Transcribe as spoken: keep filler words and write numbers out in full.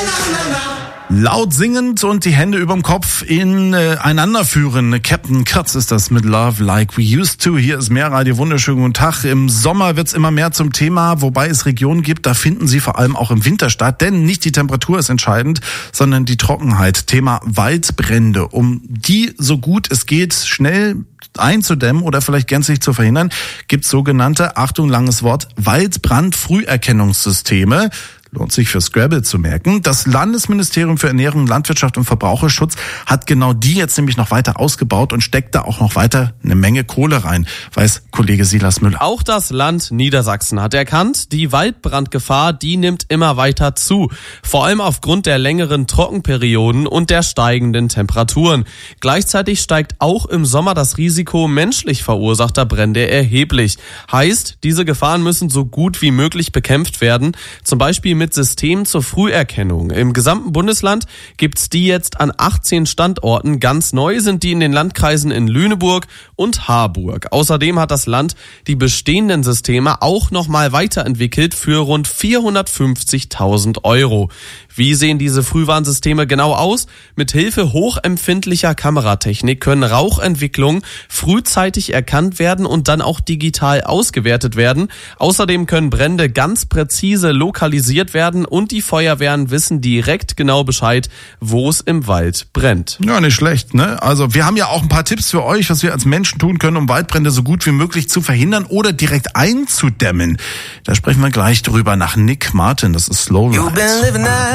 Laut singend und die Hände überm Kopf ineinander führen. Captain Cuts ist das mit Love Like We Used To. Hier ist Meerradio. Wunderschönen guten Tag. Im Sommer wird's immer mehr zum Thema, wobei es Regionen gibt, da finden sie vor allem auch im Winter statt. Denn nicht die Temperatur ist entscheidend, sondern die Trockenheit. Thema Waldbrände. Um die so gut es geht schnell einzudämmen oder vielleicht gänzlich zu verhindern, gibt's sogenannte, Achtung, langes Wort, Waldbrandfrüherkennungssysteme. Lohnt sich für Scrabble zu merken. Das Landesministerium für Ernährung, Landwirtschaft und Verbraucherschutz hat genau die jetzt nämlich noch weiter ausgebaut und steckt da auch noch weiter eine Menge Kohle rein, weiß Kollege Silas Müller. Auch das Land Niedersachsen hat erkannt, die Waldbrandgefahr, die nimmt immer weiter zu. Vor allem aufgrund der längeren Trockenperioden und der steigenden Temperaturen. Gleichzeitig steigt auch im Sommer das Risiko menschlich verursachter Brände erheblich. Heißt, diese Gefahren müssen so gut wie möglich bekämpft werden, zum Beispiel mit mit Systemen zur Früherkennung. Im gesamten Bundesland gibt's die jetzt an achtzehn Standorten. Ganz neu sind die in den Landkreisen in Lüneburg und Harburg. Außerdem hat das Land die bestehenden Systeme auch nochmal weiterentwickelt für rund vierhundertfünfzigtausend Euro. Wie sehen diese Frühwarnsysteme genau aus? Mit Hilfe hochempfindlicher Kameratechnik können Rauchentwicklungen frühzeitig erkannt werden und dann auch digital ausgewertet werden. Außerdem können Brände ganz präzise lokalisiert werden und die Feuerwehren wissen direkt genau Bescheid, wo es im Wald brennt. Ja, nicht schlecht, ne? Also wir haben ja auch ein paar Tipps für euch, was wir als Menschen tun können, um Waldbrände so gut wie möglich zu verhindern oder direkt einzudämmen. Da sprechen wir gleich drüber nach Nick Martin. Das ist Slow Ride.